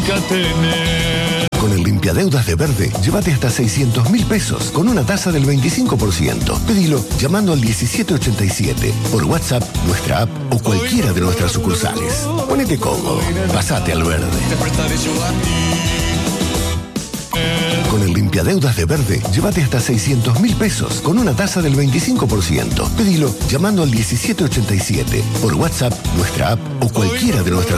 nunca tener. Con el limpiadeudas de Verde, llévate hasta 600.000 pesos con una tasa del 25%. Pedilo llamando al 1787, por WhatsApp, nuestra app o cualquiera de nuestras sucursales. Ponete cómodo, pasate al Verde. Con el limpiadeudas de Verde, llévate hasta 600.000 pesos con una tasa del 25%. Pedilo llamando al 1787, por WhatsApp, nuestra app o cualquiera de nuestras